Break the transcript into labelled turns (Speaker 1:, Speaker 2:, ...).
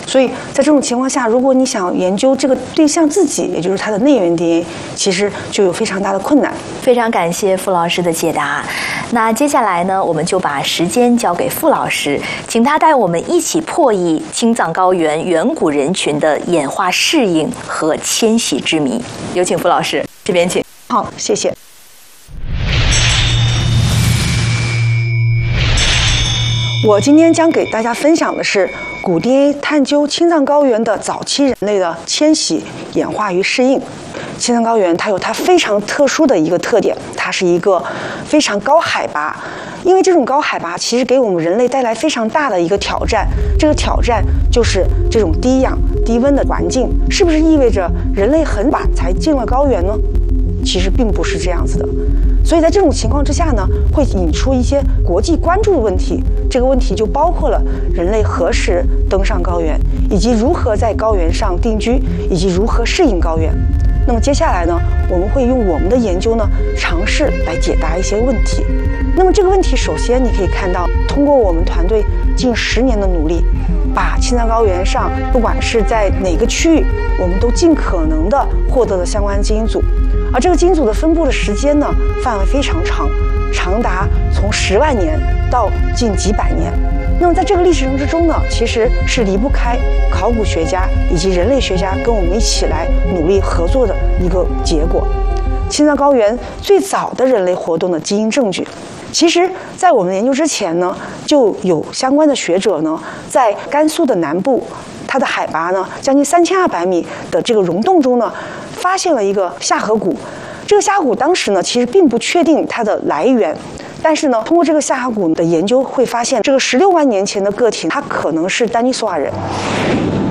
Speaker 1: 所以在这种情况下，如果你想研究这个对象自己，也就是它的内源 DNA， 其实就有非常大的困难。
Speaker 2: 非常感谢傅老师的解答。那接下来呢，我们就把时间交给傅老师，请他带我们一起破译青藏高原远古人群的演化适应和迁徙之谜。有请傅老师，这边请。
Speaker 1: 好，谢谢。我今天将给大家分享的是古 DNA 探究青藏高原的早期人类的迁徙、演化与适应。青藏高原它有它非常特殊的一个特点，它是一个非常高海拔。因为这种高海拔其实给我们人类带来非常大的一个挑战，这个挑战就是这种低氧、低温的环境，是不是意味着人类很晚才进了高原呢？其实并不是这样子的。所以在这种情况之下呢，会引出一些国际关注的问题。这个问题就包括了人类何时登上高原，以及如何在高原上定居，以及如何适应高原。那么接下来呢，我们会用我们的研究呢，尝试来解答一些问题。那么这个问题，首先你可以看到，通过我们团队近10年的努力，把青藏高原上不管是在哪个区域，我们都尽可能的获得了相关基因组。而这个基因组的分布的时间呢，范围非常长，长达从10万年到近几百年。那么在这个历程之中呢，其实是离不开考古学家以及人类学家跟我们一起来努力合作的一个结果。青藏高原最早的人类活动的基因证据，其实在我们研究之前呢，就有相关的学者呢，在甘肃的南部，它的海拔呢将近3200米的这个溶洞中呢，发现了一个下颌骨。这个下颌骨当时呢，其实并不确定它的来源，但是呢，通过这个下颌骨的研究，会发现这个16万年前的个体，它可能是丹尼索瓦人。